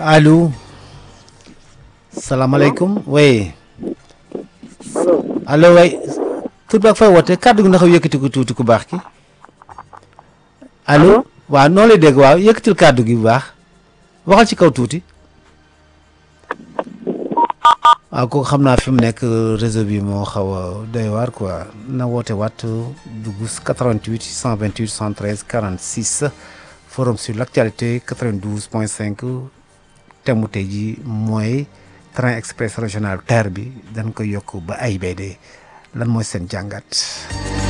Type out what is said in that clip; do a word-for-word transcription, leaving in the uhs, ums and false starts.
allo salaamaaleykum oui allo allo way tur bi ak fay woote kàddu gi ndax yëkkati ko tuuti ku baax ki allo waaw noo lay dégg waaw yëkkatil kàddu gi bu baax waxal ci kaw tuuti waaw kooku xam naa fi mu nekk réseau bi moo xaw a doy waar quoi na woote waat dugg quatre-vingt-huit six cent vingt-huit cent treize quarante-six forum sur l'actualité quatre-vingt-douze point cinq thème mu tey ji mooy train express régional TER bi dañ koy yokk ba A I B D lan mooy seen jàngat